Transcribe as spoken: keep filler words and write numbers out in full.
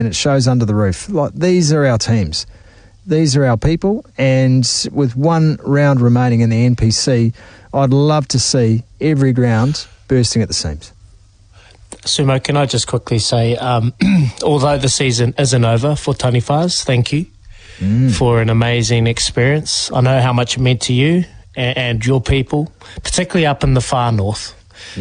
and it shows under the roof. Like, these are our teams. These are our people, and with one round remaining in the N P C, I'd love to see every ground bursting at the seams. Sumo, can I just quickly say, um, although the season isn't over for Tony Fires, thank you mm. for an amazing experience. I know how much it meant to you and, and your people, particularly up in the far north.